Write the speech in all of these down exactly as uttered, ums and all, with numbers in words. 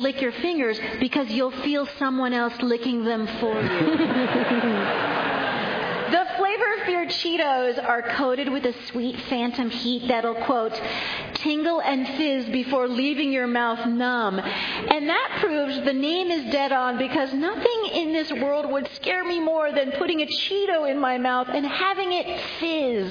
lick your fingers because you'll feel someone else licking them for you. The flavor-feared Cheetos are coated with a sweet phantom heat that'll, quote, tingle and fizz before leaving your mouth numb. And that proves the name is dead on because nothing in this world would scare me more than putting a Cheeto in my mouth and having it fizz.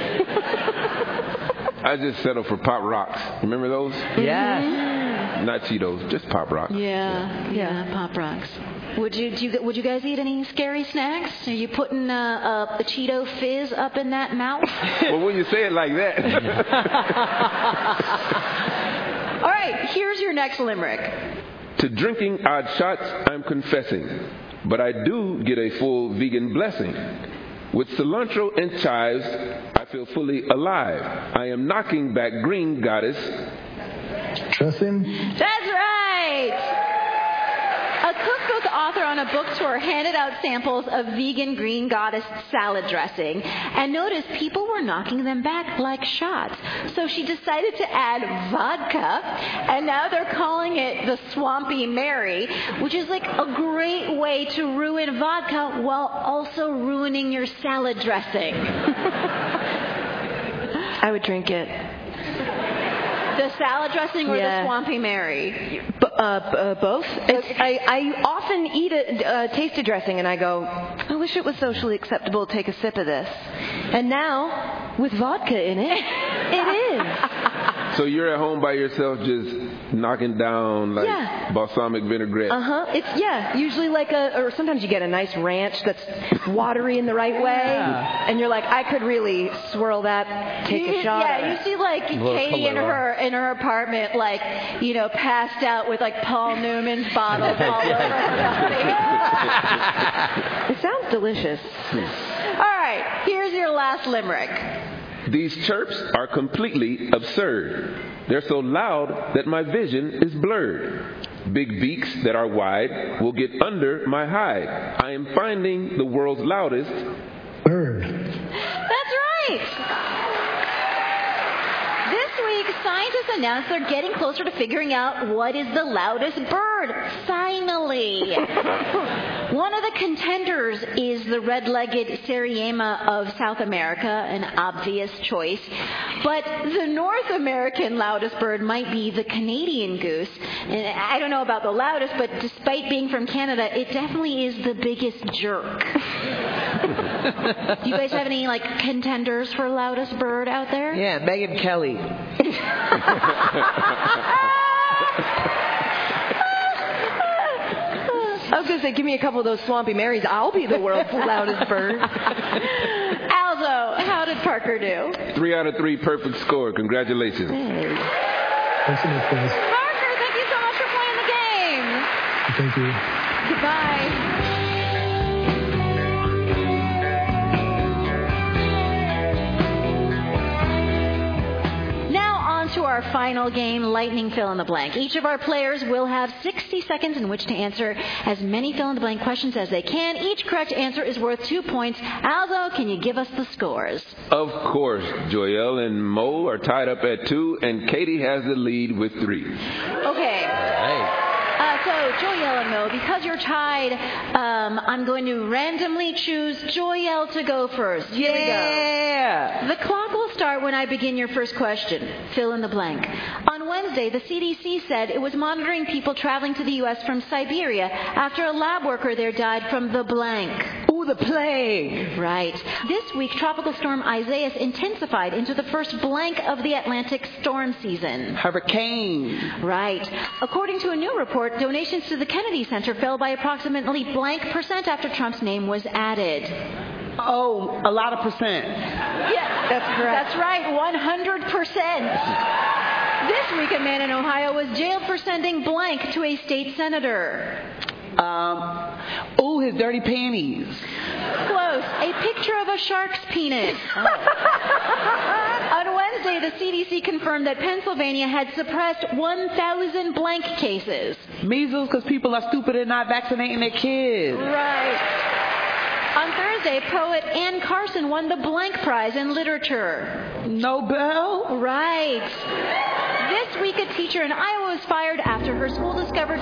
I just settled for Pop Rocks. Remember those? Yeah. Mm-hmm. Not Cheetos, just Pop Rocks. Yeah, yeah, yeah, Pop Rocks. Would you, do you would you guys eat any scary snacks? Are you putting uh, uh, a Cheeto fizz up in that mouth? Well, when you say it like that. All right, here's your next limerick. To drinking odd shots, I'm confessing, but I do get a full vegan blessing. With cilantro and chives, I feel fully alive. I am knocking back green goddess. Dressing? That's right! A cookbook author on a book tour handed out samples of vegan Green Goddess salad dressing and noticed people were knocking them back like shots. So she decided to add vodka, and now they're calling it the Swampy Mary, which is like a great way to ruin vodka while also ruining your salad dressing. I would drink it. The salad dressing or Yeah. the Swampy Mary? B- uh, uh, both. It's, I, I often eat a uh, tasted dressing and I go, I wish it was socially acceptable to take a sip of this. And now, with vodka in it, it is. So you're at home by yourself just knocking down like Yeah. balsamic vinaigrette. Uh-huh. It's, yeah, usually like a, or sometimes you get a nice ranch that's watery in the right way. Yeah. And you're like, I could really swirl that, take You- a shot. Yeah, of you it. see like Katie in her in her apartment, like, you know, passed out with like Paul Newman's bottles all over her body. It sounds delicious. All right, here's your last limerick. These chirps are completely absurd. They're so loud that my vision is blurred. Big beaks that are wide will get under my hide. I am finding the world's loudest Bird. That's right. This week, scientists announced they're getting closer to figuring out what is the loudest bird. Finally. One of the contenders is the red-legged Sariema of South America, an obvious choice. But the North American loudest bird might be the Canadian goose. And I don't know about the loudest, but despite being from Canada, it definitely is the biggest jerk. Do you guys have any, like, contenders for loudest bird out there? Yeah, Megan Kelly. I was going to say, give me a couple of those Swampy Marys. I'll be the world's loudest bird. Alzo, how did Parker do? three out of three perfect score. Congratulations. Thanks so much, guys. Parker, thank you so much for playing the game. Thank you. Goodbye. To our final game, Lightning Fill in the Blank. Each of our players will have sixty seconds in which to answer as many fill in the blank questions as they can. Each correct answer is worth two points. Alzo, can you give us the scores? Of course, Joyelle and Mo are tied up at two, and Katie has the lead with three. Okay. Uh, so, Joyelle and Mo, because you're tied, um, I'm going to randomly choose Joyelle to go first. Here Yeah. we go. The clock will start when I begin your first question. Fill in the blank. On Wednesday, the C D C said it was monitoring people traveling to the U S from Siberia after a lab worker there died from the blank. Ooh, the plague. Right. This week, Tropical Storm Isaias intensified into the first blank of the Atlantic storm season. Hurricane. Right. According to a new report, donations to the Kennedy Center fell by approximately blank percent after Trump's name was added. Oh, a lot of percent. Yeah, That's correct. That's right, one hundred percent. This week, a man in Ohio was jailed for sending blank to a state senator. Um, ooh, his dirty panties. Close. A picture of a shark's penis. On Wednesday, the C D C confirmed that Pennsylvania had suppressed one thousand blank cases. Measles, because people are stupid and not vaccinating their kids. Right. On Thursday, poet Anne Carson won the blank prize in literature. Nobel? Right. This week, a teacher in Iowa was fired after her school discovered